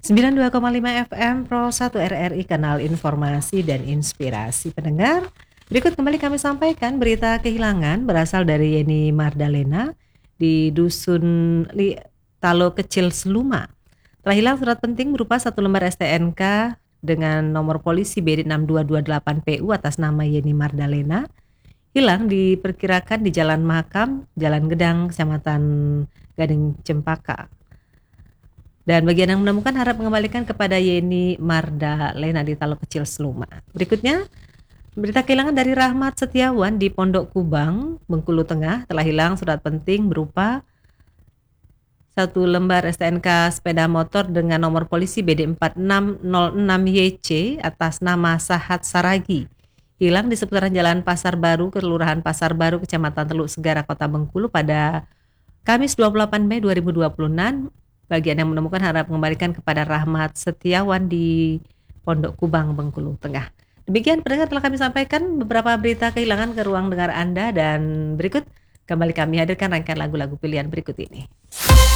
92,5 FM Pro 1 RRI Kanal Informasi dan Inspirasi. Pendengar, berikut kembali kami sampaikan berita kehilangan berasal dari Yeni Mardalena di Dusun Talo Kecil Seluma. Telah hilang surat penting berupa 1 lembar STNK dengan nomor polisi BD 6228 PU atas nama Yeni Mardalena. Hilang diperkirakan di Jalan Mahakam, Jalan Gedang, Kecamatan Gading Cempaka. Dan bagian yang menemukan harap mengembalikan kepada Yeni Mardalena di Talo Kecil Seluma. Berikutnya, berita kehilangan dari Rahmat Setiawan di Pondok Kubang, Bengkulu Tengah. Telah hilang surat penting berupa 1 lembar STNK sepeda motor dengan nomor polisi BD 4606YC atas nama Sahat Saragi. Hilang di seputaran Jalan Pasar Baru, Kelurahan Pasar Baru, Kecamatan Teluk Segara, Kota Bengkulu pada Kamis 28 Mei 2026. Bagian yang menemukan harap mengembalikan kepada Rahmat Setiawan di Pondok Kubang, Bengkulu Tengah. Demikian pendengar, telah kami sampaikan beberapa berita kehilangan ke ruang dengar Anda, dan berikut kembali kami hadirkan rangkaian lagu-lagu pilihan berikut ini.